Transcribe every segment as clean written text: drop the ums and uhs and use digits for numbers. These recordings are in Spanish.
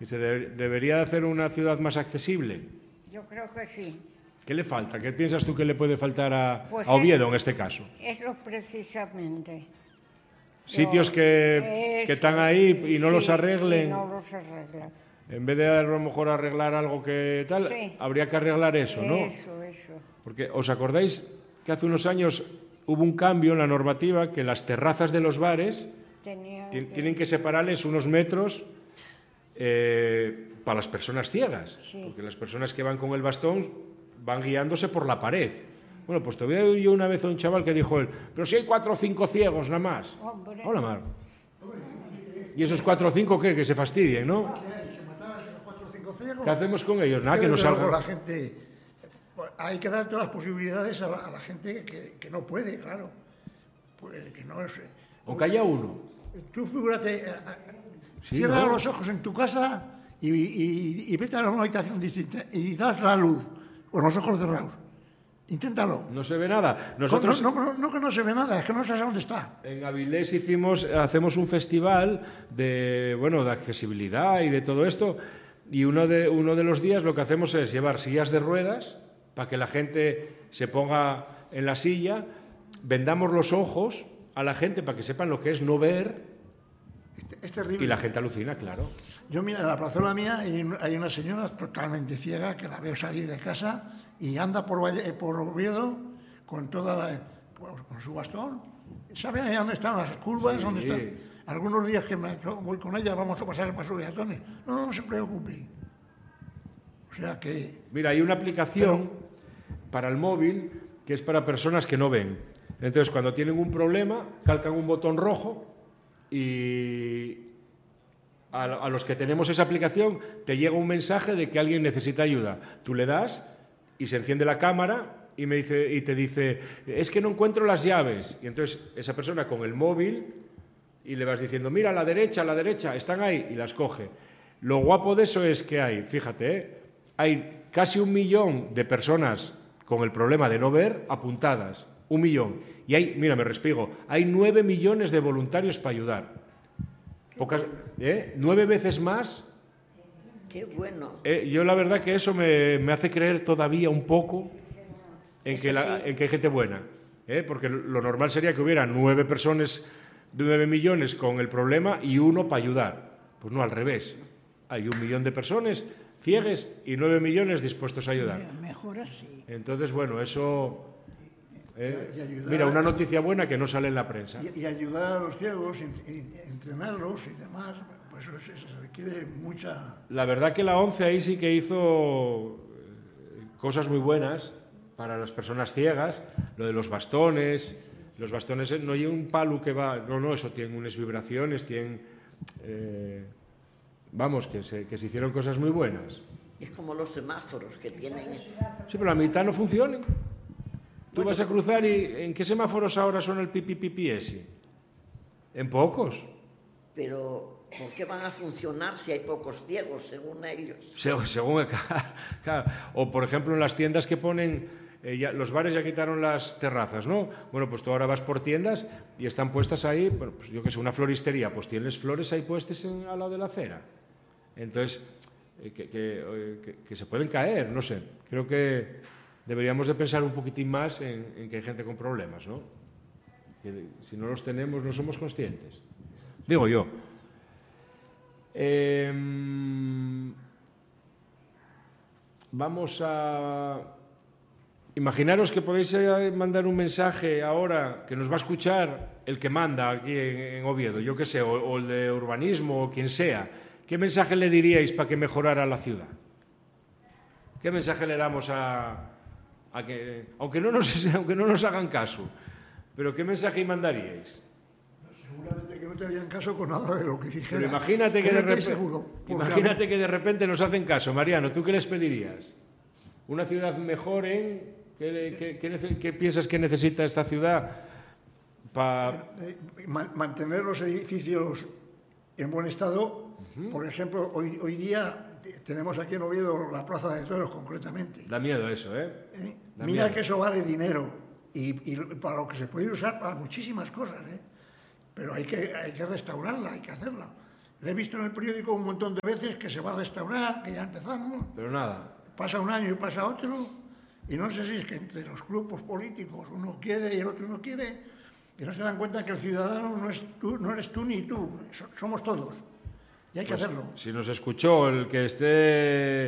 Que se debería hacer una ciudad más accesible. Yo creo que sí. ¿Qué le falta? ¿Qué piensas tú que le puede faltar a Eso, Oviedo en este caso? Eso precisamente. Sitios que están ahí y no los arreglen. Y no los arreglan. En vez de a lo mejor arreglar algo que tal, habría que arreglar eso, ¿no? Eso. Porque ¿os acordáis que hace unos años hubo un cambio en la normativa que las terrazas de los bares tienen que separarles unos metros para las personas ciegas? Sí. Porque las personas que van con el bastón van guiándose por la pared. Bueno, pues todavía oí yo una vez a un chaval que dijo él, pero si hay 4 o 5 ciegos nada más. Hombre. Hola, Mar. ¿Y esos 4 o 5 qué? Que se fastidien, ¿no? ¿Qué hacemos con ellos? Nada, que nos salgan. La gente, hay que dar todas las posibilidades a la gente que no puede, claro. Pues que no es, aunque haya uno. Tú figúrate, cierra los ojos en tu casa y vete a una habitación distinta y das la luz con los ojos cerrados. Inténtalo. No se ve nada. Nosotros... No que no se ve nada, es que no sabes dónde está. En Avilés hacemos un festival de accesibilidad y de todo esto, y uno de los días lo que hacemos es llevar sillas de ruedas para que la gente se ponga en la silla, vendamos los ojos a la gente para que sepan lo que es no ver. Es terrible. Y la gente alucina, claro. Yo, mira, en la plazuela mía hay una señora totalmente ciega que la veo salir de casa y anda por Oviedo con con su bastón. ¿Sabe ahí dónde están las curvas? Sí. ¿Dónde están? Algunos días que voy con ella vamos a pasar el paso de peatones. No se preocupe. O sea que... Mira, hay una aplicación para el móvil que es para personas que no ven. Entonces, cuando tienen un problema, calcan un botón rojo y a los que tenemos esa aplicación te llega un mensaje de que alguien necesita ayuda. Tú le das y se enciende la cámara y te dice, es que no encuentro las llaves. Y entonces esa persona con el móvil y le vas diciendo, mira, a la derecha, están ahí, y las coge. Lo guapo de eso es que fíjate, hay casi 1 millón de personas con el problema de no ver apuntadas. 1 millón. Y hay, mira, me respigo, hay 9 millones de voluntarios para ayudar. 9 veces más. Qué bueno. Yo la verdad que eso me hace creer todavía un poco en que hay gente buena. Porque lo normal sería que hubiera 9 personas de 9 millones con el problema y 1 para ayudar. Pues no, al revés. Hay 1 millón de personas ciegas y 9 millones dispuestos a ayudar. Mejor así. Entonces, bueno, eso... mira, una noticia buena que no sale en la prensa. Y ayudar a los ciegos, entrenarlos y demás, pues eso se requiere mucha... La verdad que la ONCE ahí sí que hizo cosas muy buenas para las personas ciegas, lo de los bastones no hay un palo que va... No, eso tiene unas vibraciones, tienen... que se hicieron cosas muy buenas. Es como los semáforos que tienen... Sí, pero la mitad no funcionan. Tú vas a cruzar y ¿en qué semáforos ahora son el pipi ese? En pocos. Pero ¿por qué van a funcionar si hay pocos ciegos, según ellos? Según claro. O, por ejemplo, en las tiendas que ponen... los bares ya quitaron las terrazas, ¿no? Bueno, pues tú ahora vas por tiendas y están puestas ahí, bueno, pues yo que sé, una floristería, pues tienes flores ahí puestas al lado de la acera. Entonces, que se pueden caer, no sé. Creo que deberíamos de pensar un poquitín más en que hay gente con problemas, ¿no? Que si no los tenemos no somos conscientes. Digo yo. Vamos a... Imaginaros que podéis mandar un mensaje ahora que nos va a escuchar el que manda aquí en Oviedo, yo qué sé, o el de urbanismo o quien sea. ¿Qué mensaje le diríais para que mejorara la ciudad? ¿Qué mensaje le damos aunque no nos hagan caso, pero qué mensaje mandaríais? Seguramente que no te harían caso con nada de lo que dijera. Pero imagínate que de repente nos hacen caso. Mariano, ¿tú qué les pedirías? ¿Una ciudad mejor en...? ¿Qué piensas que necesita esta ciudad para...? Mantener los edificios en buen estado. Por ejemplo, hoy día tenemos aquí en Oviedo la Plaza de Toros, concretamente. Da miedo eso, ¿eh? Mira que eso vale dinero y para lo que se puede usar para muchísimas cosas, ¿eh? Pero hay que restaurarla, hay que hacerla. Le he visto en el periódico un montón de veces que se va a restaurar, que ya empezamos. Pero nada. Pasa un año y pasa otro, y no sé si es que entre los grupos políticos uno quiere y el otro no quiere, y no se dan cuenta que el ciudadano no eres tú ni tú, somos todos. Y hay que hacerlo. Si nos escuchó el que esté...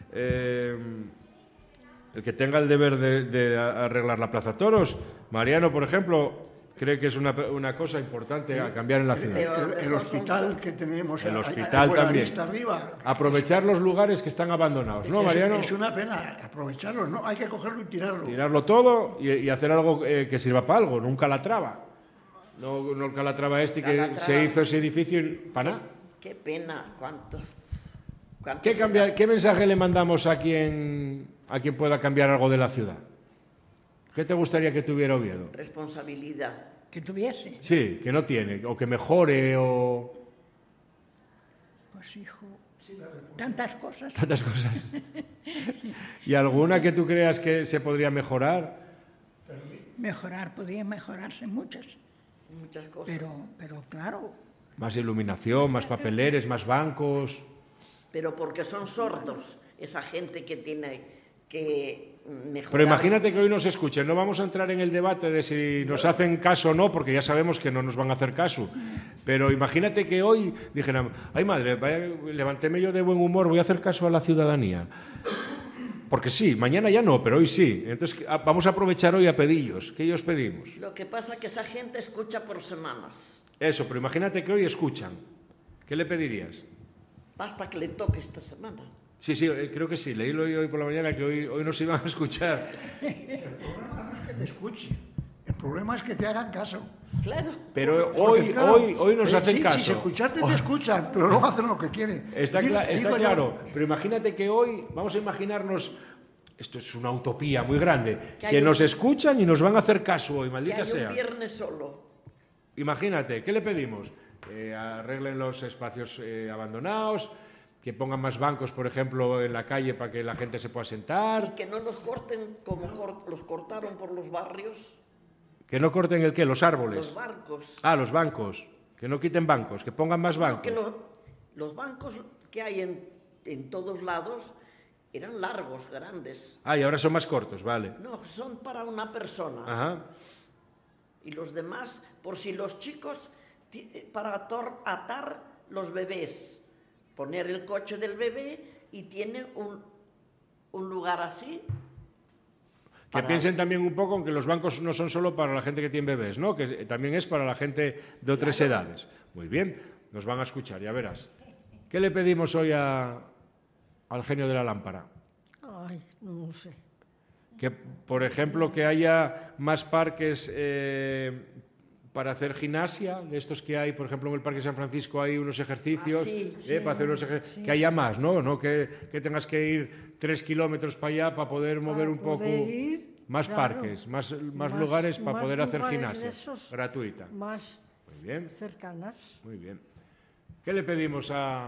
el que tenga el deber de arreglar la Plaza Toros, Mariano, por ejemplo, cree que es una cosa importante a cambiar en la ciudad. El hospital que tenemos, El hospital también. Arriba. Aprovechar los lugares que están abandonados, ¿no, Mariano? Es una pena aprovecharlos, ¿no? Hay que cogerlo y tirarlo. Tirarlo todo y hacer algo que sirva para algo, no un Calatrava. No el Calatrava que Calatrava. se hizo ese edificio para nada. Qué pena, cuánto ¿Qué mensaje le mandamos a quien pueda cambiar algo de la ciudad? ¿Qué te gustaría que tuviera Oviedo? responsabilidad. Que tuviese. Sí, que no tiene, o que mejore, o Pues hijo, tantas cosas. tantas cosas. ¿Y alguna que tú creas que se podría mejorar? Podría mejorarse muchas, Muchas cosas. pero claro, Más iluminación, más papeleres, más bancos. Pero porque son sordos esa gente que tiene que mejorar. Pero imagínate que hoy nos escuchen. No vamos a entrar en el debate de si nos hacen caso o no, porque ya sabemos que no nos van a hacer caso. Pero imagínate que hoy dijeran, ay madre, levantéme yo de buen humor, voy a hacer caso a la ciudadanía. Porque sí, mañana ya no, pero hoy sí. Entonces vamos a aprovechar hoy a pedillos. ¿Qué ellos pedimos? Lo que pasa es que esa gente escucha por semanas. Eso, pero imagínate que hoy escuchan. ¿Qué le pedirías? Basta que le toque esta semana. Sí, creo que sí. Leílo hoy por la mañana que hoy nos iban a escuchar. El problema no es que te escuchen, el problema es que te hagan caso. Claro. Pero Porque, claro, hoy nos hacen sí, caso. Si escucharte te escuchan, pero luego hacen lo que quieren. Está Digo claro, yo, pero imagínate que hoy, vamos a imaginarnos, esto es una utopía muy grande, Que que hay nos escuchan y nos van a hacer caso hoy, Que maldita hay sea. un viernes solo. Imagínate, ¿qué le pedimos? Arreglen los espacios abandonados, que pongan más bancos, por ejemplo, en la calle para que la gente se pueda Y sentar, que no los corten como los cortaron por los barrios, que no corten el qué, los árboles. los barcos. Ah, los bancos, que no quiten bancos, que pongan más bancos. Que los bancos que hay en todos lados eran largos, grandes. Ah, y ahora son más cortos, vale. No, son para una persona. Ajá. Y los demás, por si los chicos, para atar los bebés, poner el coche del bebé y tiene un lugar así. Que piensen también un poco en que los bancos no son solo para la gente que tiene bebés, ¿no? Que también es para la gente de otras edades. Muy bien, nos van a escuchar, ya verás. ¿Qué le pedimos hoy al genio de la lámpara? ay, no sé. Que, por ejemplo, que haya más parques para hacer gimnasia, de estos que hay, por ejemplo, en el Parque San Francisco hay unos ejercicios, para hacer unos que haya más, ¿no? No que tengas que ir 3 kilómetros para allá para poder mover un poco. Más claro, parques, más lugares para más poder hacer lugares gimnasia de esos gratuita. Más Muy bien, cercanas. muy bien. ¿Qué le pedimos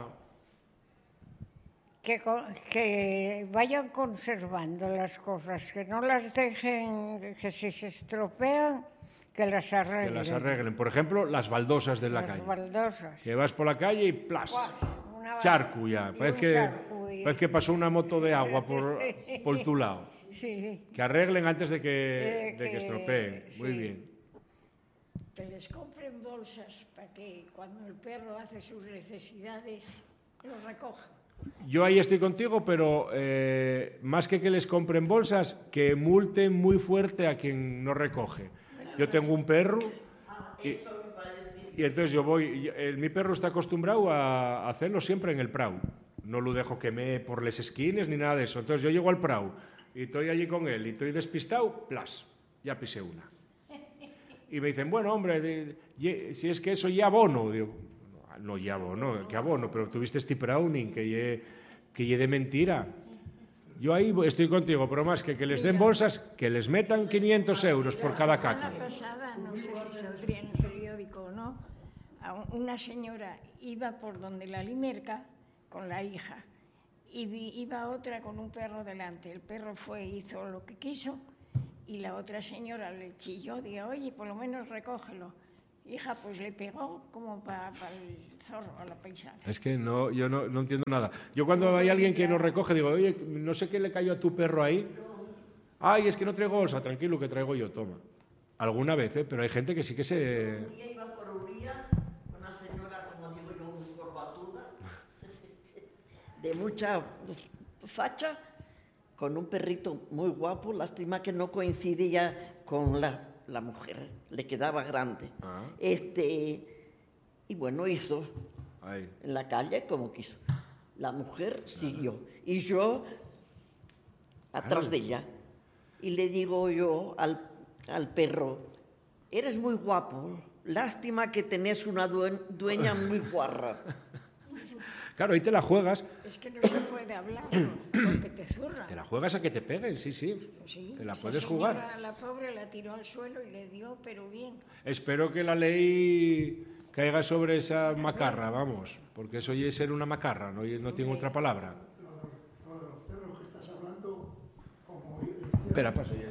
Que vayan conservando las cosas, que no las dejen, que si se estropean, que las arreglen. que las arreglen? Por ejemplo, las baldosas de la Las calle. baldosas. Que vas por la calle y ¡plas! Una Charco ya. y Parece un que, charco y- parece que pasó una moto de agua por tu lado. Sí, Que arreglen antes de que estropeen. Muy sí. bien. Que les compren bolsas para que cuando el perro hace sus necesidades los recoja. Yo ahí estoy contigo, pero más que les compren bolsas, que multen muy fuerte a quien no recoge. Yo tengo un perro y entonces yo voy... mi perro está acostumbrado a hacerlo siempre en el prau. No lo dejo que me por les esquines ni nada de eso. Entonces yo llego al prau y estoy allí con él y estoy despistado, ¡plas! Ya pisé una. Y me dicen, bueno, hombre, si es que eso ya abono. Digo, no ya abono, que abono, pero tuviste este Browning, que ye de mentira. Yo ahí estoy contigo, pero más que les den bolsas, que les metan 500 euros por cada caca. La semana pasada, no sé si saldría en el periódico o no, una señora iba por donde la Limerca con la hija y iba otra con un perro delante. El perro hizo lo que quiso y la otra señora le chilló, dijo, oye, por lo menos recógelo. hija, pues le pegó como para el zorro, a la paisana. Es que no, yo no entiendo nada. Yo cuando hay alguien que nos recoge, digo, oye, no sé qué le cayó a tu perro ahí. Ay, es que no traigo bolsa, tranquilo, que traigo yo, toma. Alguna vez, pero hay gente que sí que se... Un día iba por Uría, una señora, como digo yo, muy corbatuda, de mucha facha, con un perrito muy guapo, lástima que no coincide ya con la mujer, le quedaba grande. Y bueno, hizo en la calle como quiso. La mujer siguió y yo atrás de ella. Y le digo yo al perro, eres muy guapo, lástima que tenés una dueña muy guarra. Claro, ahí te la juegas. Es que no se puede hablar, porque te zurra. Te la juegas a que te peguen, sí. Sí, te la esa puedes señora, jugar. La pobre la tiró al suelo y le dio, pero bien. Espero que la ley caiga sobre esa macarra, vamos, porque eso oye ser una macarra, no tiene otra palabra. Los perros que estás hablando, Espera, paso ya.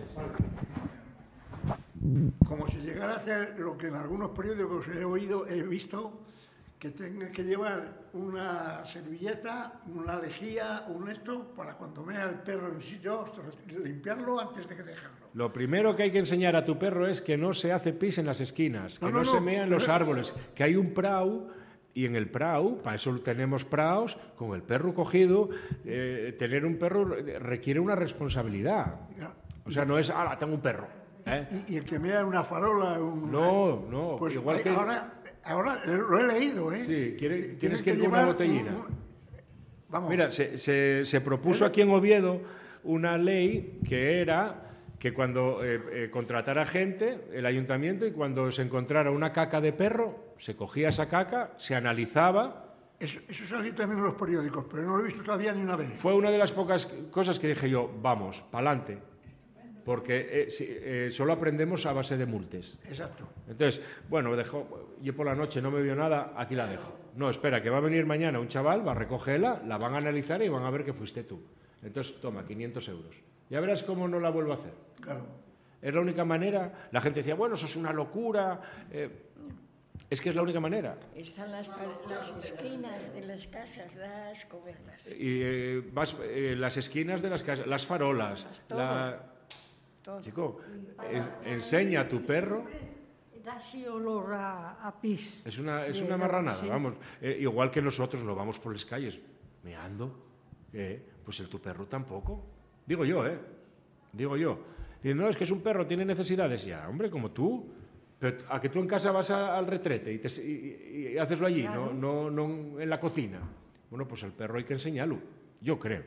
Como si llegara a hacer lo que en algunos periódicos he visto, que tenga que llevar una servilleta, una lejía, un esto, para cuando vea el perro en sitio, limpiarlo antes de que dejarlo. Lo primero que hay que enseñar a tu perro es que no se hace pis en las esquinas, que no se mea en los árboles, que hay un prau, y en el prau, para eso tenemos praus, con el perro cogido, tener un perro requiere una responsabilidad. O sea, no es, ¡hala, tengo un perro! Y el que mea una farola... No, pues igual que... Ahora lo he leído, ¿eh? Sí, tienes que ir con una botellina. Vamos. Mira, se propuso aquí en Oviedo una ley que era que cuando contratara gente, el ayuntamiento, y cuando se encontrara una caca de perro, se cogía esa caca, se analizaba. Eso salió también en los periódicos, pero no lo he visto todavía ni una vez. Fue una de las pocas cosas que dije yo, vamos, pa'lante. Porque solo aprendemos a base de multes. Exacto. Entonces, bueno, yo por la noche no me vio nada, aquí la dejo. No, espera, que va a venir mañana un chaval, va a recogerla, la van a analizar y van a ver que fuiste tú. Entonces, toma, 500 euros. Ya verás cómo no la vuelvo a hacer. Claro. Es la única manera. La gente decía, bueno, eso es una locura. Es que es la única manera. Están las esquinas de las casas, las cobertas. Y las esquinas de las casas, las farolas, Todo. Chico, enseña a tu perro. Da así olor a pis. Es una marranada, sí. vamos. Igual que nosotros no vamos por las calles meando. Pues tu perro tampoco. Digo yo. Dicen, no, es que es un perro, tiene necesidades. Ya, hombre, como tú. Pero a que tú en casa vas al retrete y haceslo allí, claro. no en la cocina. Bueno, pues el perro hay que enseñarlo. Yo creo.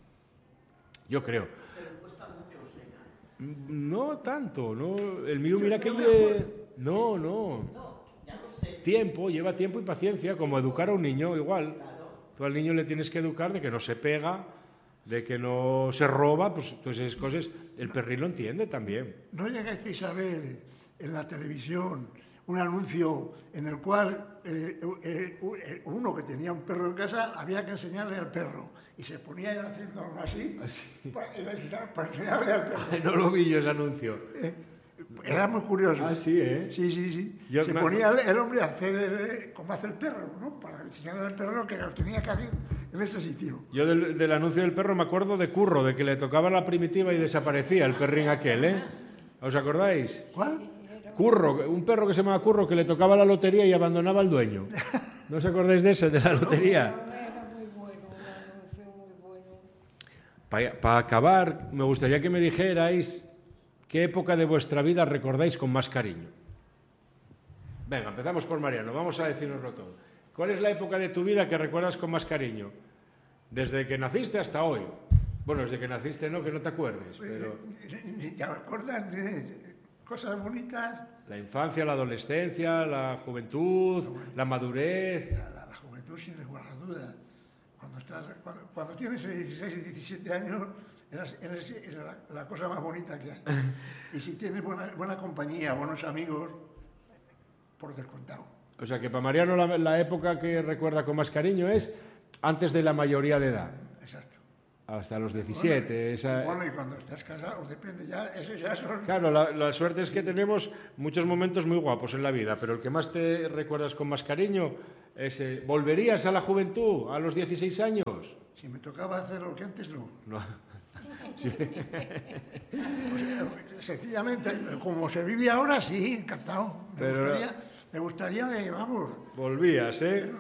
No tanto, no. El mío, mira que no. Lleva tiempo y paciencia, como educar a un niño igual. Tú al niño le tienes que educar de que no se pega, de que no se roba, pues todas esas cosas. El perrín lo entiende también. ¿No llegasteis a ver en la televisión un anuncio en el cual uno que tenía un perro en casa había que enseñarle al perro? Y se ponía él haciendo algo así para enseñarle al perro. No lo vi yo ese anuncio. Era muy curioso. Ah, sí, ¿eh? Sí. Se ponía el hombre a hacer como hace el perro, ¿no? Para enseñarle al perro que lo tenía que hacer en ese sitio. Yo del anuncio del perro me acuerdo de Curro, de que le tocaba la primitiva y desaparecía el perrín aquel, ¿eh? ¿Os acordáis? ¿Cuál? Curro, un perro que se llamaba Curro, que le tocaba la lotería y abandonaba al dueño. ¿No os acordáis de ese, de la lotería? Era muy bueno, un anuncio muy bueno. Para acabar, me gustaría que me dijerais qué época de vuestra vida recordáis con más cariño. Venga, empezamos por Mariano, vamos a decirnoslo todo. ¿Cuál es la época de tu vida que recuerdas con más cariño? Desde que naciste hasta hoy. Bueno, desde que naciste no, que no te acuerdes, pero... ¿Ya me acuerdas de cosas bonitas? La infancia, la adolescencia, la juventud, la madurez... La juventud, sin lugar a duda. Cuando tienes 16 y 17 años, eres la cosa más bonita que hay. Y si tienes buena compañía, buenos amigos, por descontado. O sea que para Mariano la época que recuerda con más cariño es antes de la mayoría de edad. Exacto. Hasta los 17. Bueno, y cuando estás casado, depende ya, eso ya son... Claro, la suerte es que tenemos muchos momentos muy guapos en la vida, pero el que más te recuerdas con más cariño es... ¿Volverías a la juventud a los 16 años? Si me tocaba hacer lo que antes no. No. Sí. O sea, sencillamente, como se vive ahora, sí, encantado. Me gustaría de, vamos... Volvías, ¿eh?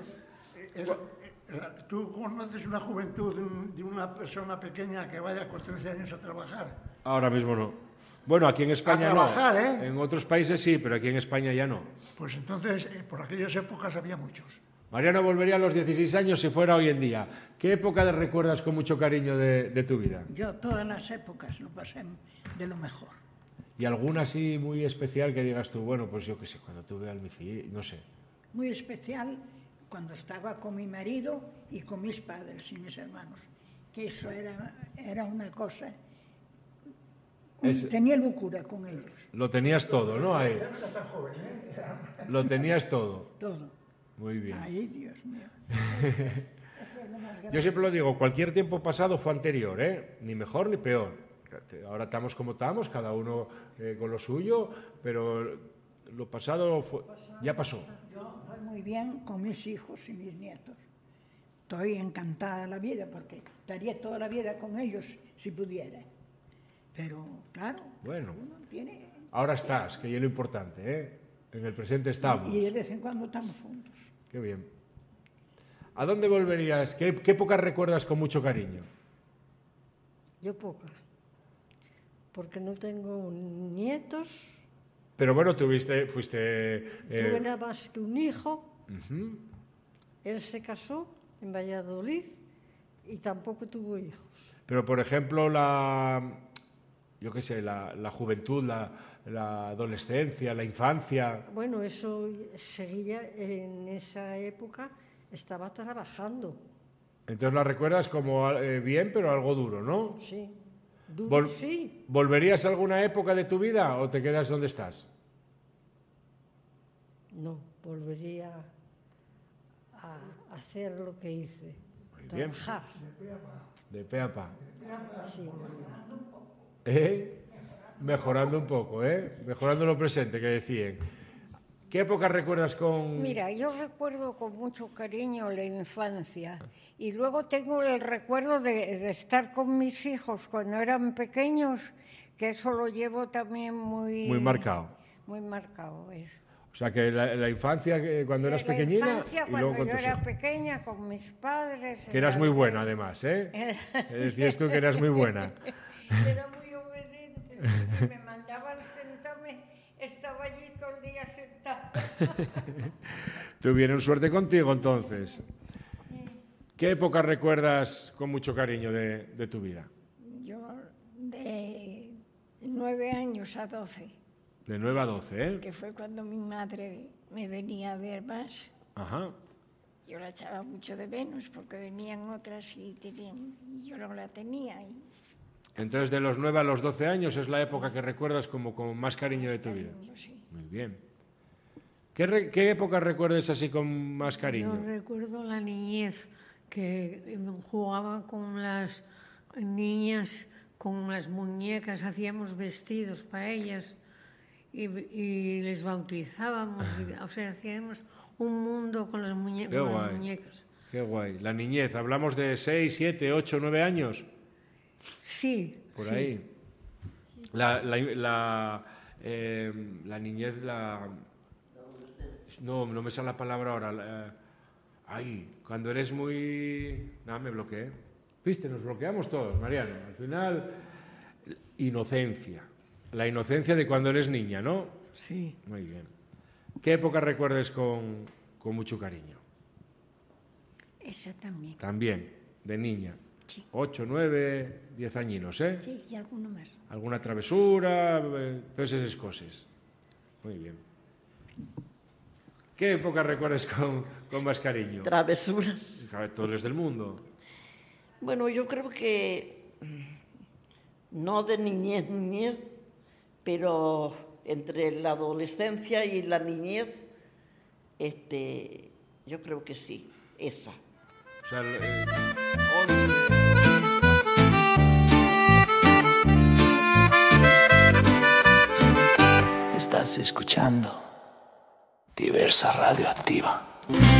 ¿Tú conoces una juventud de una persona pequeña que vaya con 13 años a trabajar? Ahora mismo no. Bueno, aquí en España a trabajar, no. ¿eh? En otros países sí, pero aquí en España ya no. Pues entonces, por aquellas épocas había muchos. Mariano volvería a los 16 años si fuera hoy en día. ¿Qué época recuerdas con mucho cariño de tu vida? Yo todas las épocas lo pasé de lo mejor. ¿Y alguna así muy especial que digas tú, bueno, pues yo qué sé, cuando tuve al mi fill, no sé? Muy especial cuando estaba con mi marido y con mis padres y mis hermanos, que eso era una cosa... Tenía locura con ellos. Lo tenías todo, ¿no? Ahí. Lo tenías todo. Todo. Muy bien. Ay, Dios mío. Yo siempre lo digo, cualquier tiempo pasado fue anterior, ¿eh? Ni mejor ni peor. Ahora estamos como estamos, cada uno con lo suyo, pero lo pasado ya pasó. Yo estoy muy bien con mis hijos y mis nietos. Estoy encantada de la vida porque estaría toda la vida con ellos si pudiera. Pero, claro, bueno, uno tiene... Ahora estás, que es lo importante, ¿eh? En el presente estamos. Y de vez en cuando estamos juntos. Qué bien. ¿A dónde volverías? ¿Qué época recuerdas con mucho cariño? Yo poca, porque no tengo nietos. Pero bueno, fuiste... Tuve nada más que un hijo. Él se casó en Valladolid y tampoco tuvo hijos. Pero, por ejemplo, yo qué sé, la juventud, la adolescencia, la infancia... Bueno, eso seguía en esa época, estaba trabajando. Entonces la recuerdas como bien, pero algo duro, ¿no? Sí, duro, sí. ¿Volverías a alguna época de tu vida o te quedas donde estás? No, volvería a hacer lo que hice. Muy bien. Trabajar. De pe a pa. Sí. Mejorando un poco, mejorando lo presente, que decían. ¿Qué época recuerdas con...? Mira, yo recuerdo con mucho cariño la infancia y luego tengo el recuerdo de estar con mis hijos cuando eran pequeños, que eso lo llevo también muy... Muy marcado. Muy marcado, eso. O sea, que la infancia, cuando eras pequeñina... La infancia, y luego cuando con yo tus era hijos. pequeña, con mis padres... Que eras muy buena, además, ¿eh? Decías tú que eras muy buena. Era muy obediente. Si me mandaban sentarme, estaba allí todo el día sentada. Tuvieron suerte contigo, entonces. ¿Qué época recuerdas con mucho cariño de tu vida? Yo de 9 años a 12, De 9 a 12, ¿eh? que fue cuando mi madre me venía a ver más. Ajá. Yo la echaba mucho de menos porque venían otras y yo no la tenía. Entonces, de los 9 a los 12 años es la época que recuerdas como con más cariño de tu vida. Sí. Muy bien. ¿Qué época recuerdas así con más cariño? Yo recuerdo la niñez, que jugaba con las niñas, con las muñecas, hacíamos vestidos para ellas y les bautizábamos, o sea, hacíamos un mundo con las muñecas. Qué guay. La niñez, ¿hablamos de 6, 7, 8, 9 años? Sí. Por sí. ahí. La niñez, no me sale la palabra ahora. Cuando eres muy... Nada, me bloqueé. Viste, nos bloqueamos todos, Mariano. Al final, inocencia. La inocencia de cuando eres niña, ¿no? Sí. Muy bien. ¿Qué época recuerdes con mucho cariño? Esa también. También, de niña. Sí. 8, 9, 10 añinos, ¿eh? Sí, y alguno más. Alguna travesura, todas esas cosas. Muy bien. ¿Qué época recuerdas con más cariño? Travesuras. Todos los del mundo. Bueno, yo creo que no de niñez, pero entre la adolescencia y la niñez, yo creo que sí, esa. O sea, Estás escuchando Diversa Radioactiva.